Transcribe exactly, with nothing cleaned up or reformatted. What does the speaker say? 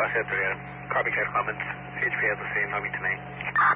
West Edwards, copy Cat Clements, C H P has the same, I'll be tonight.